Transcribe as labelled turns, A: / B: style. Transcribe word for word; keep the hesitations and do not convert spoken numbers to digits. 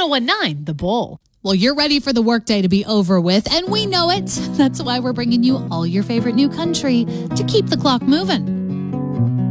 A: one nine The Bull.
B: Well, you're ready for the workday to be over with, and we know it. That's why we're bringing you all your favorite new country to keep the clock moving.